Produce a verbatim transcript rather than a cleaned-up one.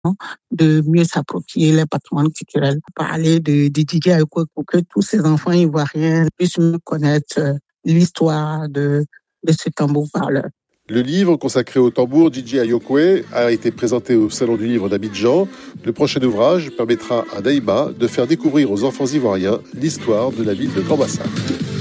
de mieux s'approprier les patrimoines culturels. Parler de, de Didier Ayokwe pour que tous ces enfants ivoiriens puissent mieux connaître l'histoire de, de ce tambour parleur. Le livre consacré au tambour Didier Ayokwe a été présenté au Salon du Livre d'Abidjan. Le prochain ouvrage permettra à Naïma de faire découvrir aux enfants ivoiriens l'histoire de la ville de Grand-Bassam.